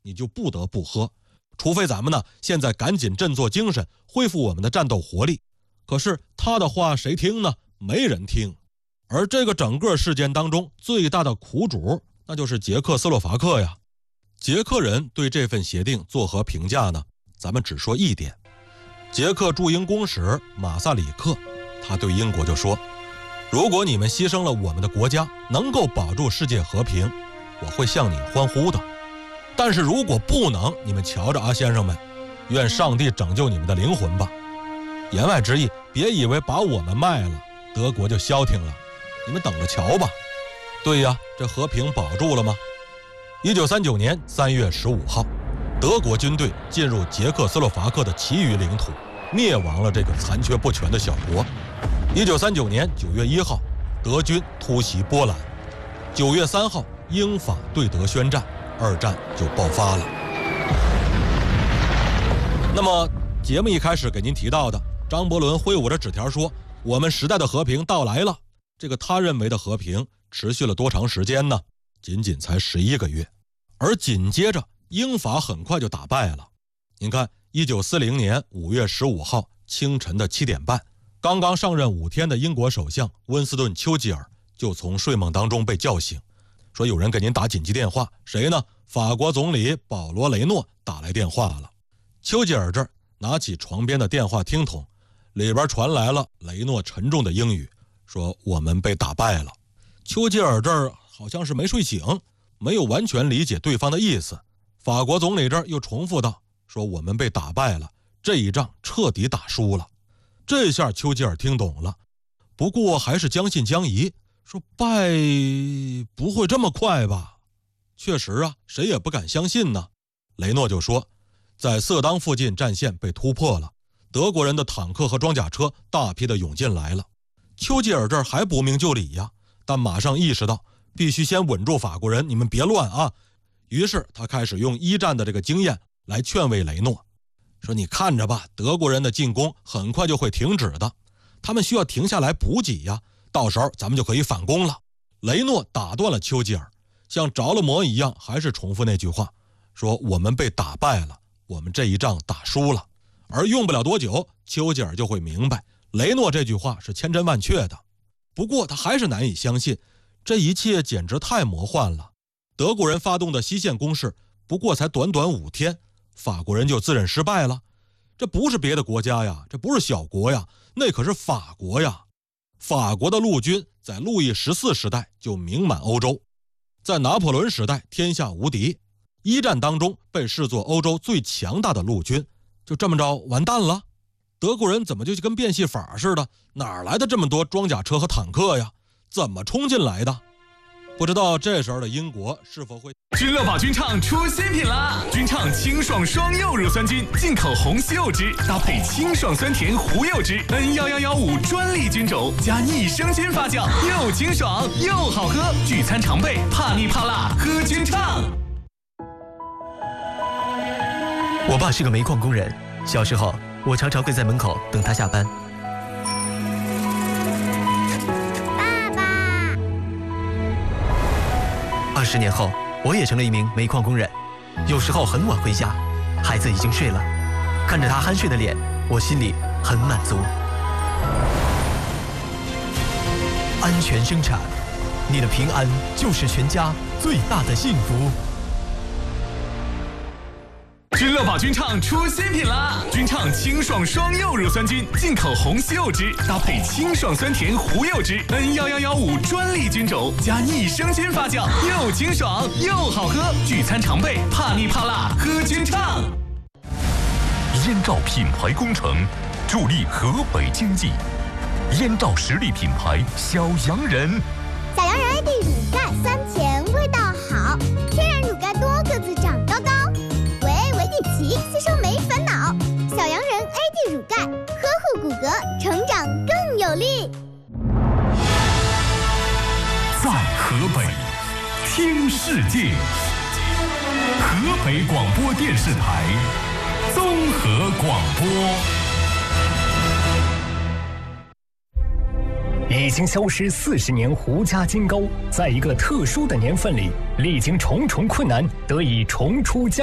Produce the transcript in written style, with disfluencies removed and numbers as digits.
你就不得不喝，除非咱们呢现在赶紧振作精神，恢复我们的战斗活力。可是他的话谁听呢？没人听。而这个整个事件当中最大的苦主，那就是捷克斯洛伐克呀。捷克人对这份协定作何评价呢？咱们只说一点。捷克驻英公使马萨里克，他对英国就说，如果你们牺牲了我们的国家，能够保住世界和平，我会向你欢呼的。但是如果不能，你们瞧着啊，先生们，愿上帝拯救你们的灵魂吧。言外之意，别以为把我们卖了，德国就消停了，你们等着瞧吧。对呀，这和平保住了吗？1939年3月15号，德国军队进入捷克斯洛伐克的其余领土，灭亡了这个残缺不全的小国。1939年9月1号，德军突袭波兰。9月3号，英法对德宣战，二战就爆发了。那么节目一开始给您提到的，张伯伦挥舞着纸条说，我们时代的和平到来了。这个他认为的和平持续了多长时间呢？仅仅才11个月。而紧接着英法很快就打败了。您看1940年5月15号清晨的7点半，刚刚上任5天的英国首相温斯顿·丘吉尔就从睡梦当中被叫醒，说有人给您打紧急电话。谁呢？法国总理保罗·雷诺打来电话了。丘吉尔这儿拿起床边的电话听筒，里边传来了雷诺沉重的英语，说我们被打败了。丘吉尔这儿好像是没睡醒，没有完全理解对方的意思。法国总理这儿又重复道，说我们被打败了，这一仗彻底打输了。这下丘吉尔听懂了，不过还是将信将疑，说败不会这么快吧？确实啊，谁也不敢相信呢。雷诺就说，在色当附近战线被突破了，德国人的坦克和装甲车大批的涌进来了。丘吉尔这儿还不明就里呀，但马上意识到必须先稳住法国人，你们别乱啊。于是他开始用一战的这个经验来劝慰雷诺，说你看着吧，德国人的进攻很快就会停止的，他们需要停下来补给呀，到时候咱们就可以反攻了。雷诺打断了丘吉尔，像着了魔一样还是重复那句话，说我们被打败了，我们这一仗打输了。而用不了多久，丘吉尔就会明白雷诺这句话是千真万确的。不过他还是难以相信，这一切简直太魔幻了。德国人发动的西线攻势不过才短短5天，法国人就自认失败了。这不是别的国家呀，这不是小国呀，那可是法国呀。法国的陆军在路易14时代就名满欧洲，在拿破仑时代天下无敌，一战当中被视作欧洲最强大的陆军，就这么着完蛋了。德国人怎么就跟变戏法似的，哪来的这么多装甲车和坦克呀？怎么冲进来的？不知道这时候的英国是否会。 君乐宝菌畅出新品啦！菌畅清爽双柚乳酸菌，进口红西柚汁搭配清爽酸甜胡柚汁 N1115专利菌种，加益生菌发酵，又清爽又好喝。聚餐常备，怕腻怕辣，喝菌畅。 我爸是个煤矿工人，小时候我常常会在门口等他下班。 爸爸 20年后，我也成了一名煤矿工人。有时候很晚回家，孩子已经睡了，看着他酣睡的脸，我心里很满足。安全生产，你的平安就是全家最大的幸福。 君乐宝菌畅出新品啦！菌畅清爽双柚乳酸菌，进口红西柚汁搭配清爽酸甜胡柚汁 N1115专利菌种，加益生菌发酵，又清爽又好喝。聚餐常备，怕腻怕辣，喝菌畅。 燕赵品牌工程，助力河北经济。燕赵实力品牌小洋人， 小洋人 AD 乳钙酸甜，味道好，天然乳钙多个子长高高。吸收没烦恼，小洋人 AD 乳钙，呵护骨骼，成长更有力。 在河北听世界，河北广播电视台综合广播。 已经消失40年胡家金糕，在一个特殊的年份里，历经重重困难，得以重出江